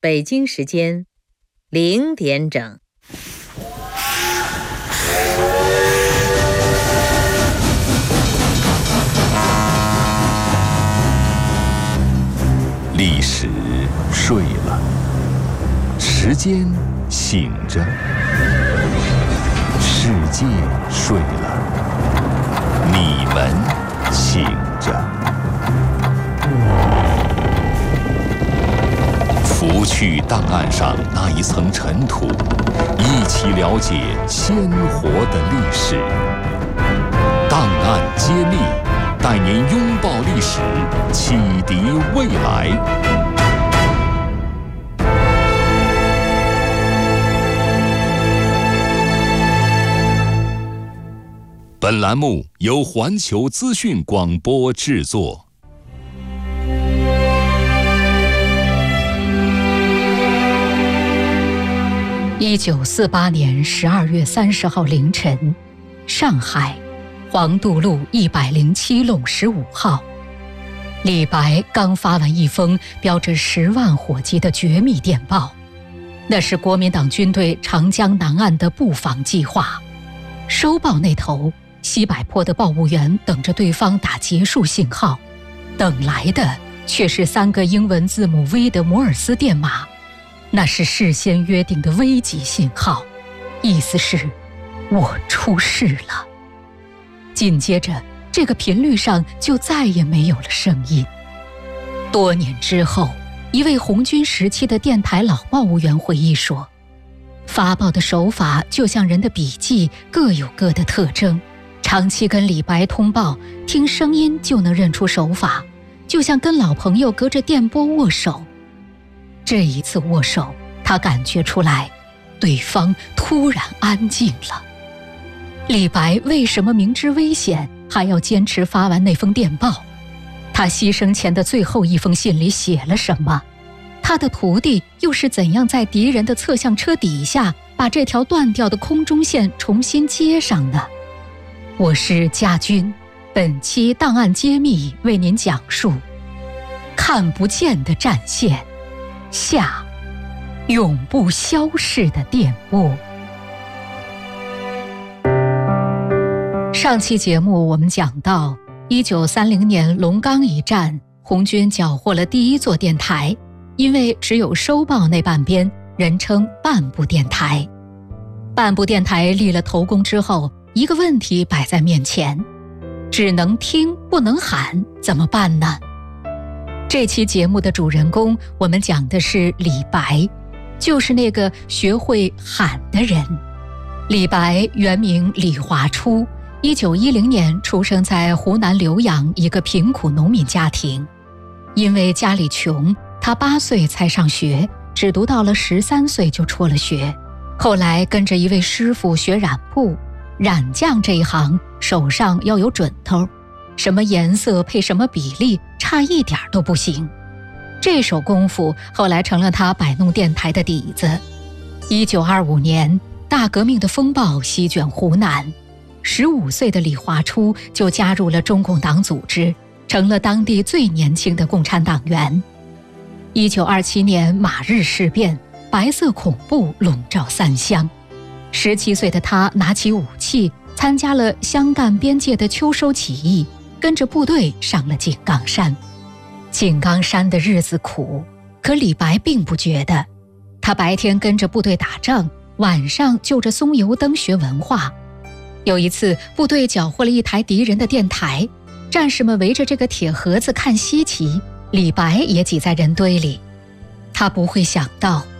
北京时间0点整。 历史睡了，时间醒着，世界睡了，你们醒着。拂去档案上那一层尘土，一起了解鲜活的历史。档案揭秘，带您拥抱历史，启迪未来。本栏目由环球资讯广播制作。 1948年12月30号凌晨，上海黄渡路107弄15号，李白刚发完一封标着10万火急的绝密电报，那是国民党军队长江南岸的布防计划。收报那头，西柏坡的报务员等着对方打结束信号，等来的却是3个英文字母 V 的摩尔斯电码。那是事先约定的危急信号，意思是我出事了。紧接着，这个频率上就再也没有了声音。多年之后，一位红军时期的电台老报务员回忆说，发报的手法就像人的笔记，各有各的特征。长期跟李白通报，听声音就能认出手法，就像跟老朋友隔着电波握手。这一次握手，他感觉出来，对方突然安静了。李白为什么明知危险，还要坚持发完那封电报？他牺牲前的最后一封信里写了什么？他的徒弟又是怎样在敌人的侧向车底下，把这条断掉的空中线重新接上呢？我是家军，本期档案揭秘为您讲述看不见的战线下，永不消逝的电波。上期节目我们讲到1930年龙岗一战，红军缴获了第一座电台，因为只有收报那半边，人称半部电台。半部电台立了头功之后，一个问题摆在面前，只能听不能喊，怎么办呢？这期节目的主人公，我们讲的是李白，就是那个学会喊的人。李白原名李华初，1910年出生在湖南浏阳一个贫苦农民家庭。因为家里穷，他8岁才上学，只读到了13岁就辍了学。后来跟着一位师傅学染布，染匠这一行手上要有准头，什么颜色配什么比例，差一点都不行。这手功夫后来成了他摆弄电台的底子。1925年，大革命的风暴席卷湖南，15岁的李华初就加入了中共党组织，成了当地最年轻的共产党员。1927年马日事变，白色恐怖笼罩三湘。17岁的他拿起武器，参加了湘赣边界的秋收起义，跟着部队上了井冈山。井冈山的日子苦，可李白并不觉得。他白天跟着部队打仗，晚上就着松油灯学文化。有一次，部队缴获了一台敌人的电台，战士们围着这个铁盒子看稀奇，李白也挤在人堆里。他不会想到，